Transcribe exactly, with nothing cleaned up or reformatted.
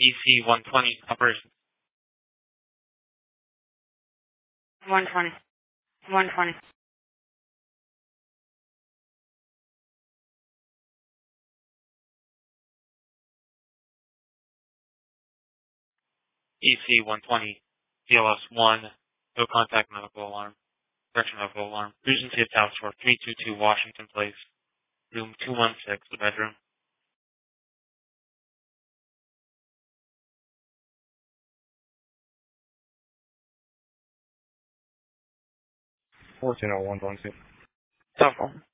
E C one twenty, operation. one twenty. one twenty. E C one twenty, P L S one, no contact medical alarm, correction medical alarm. Regency of House for three two two Washington Place, room two one six, the bedroom. fourteen oh one, one two. Cell phone.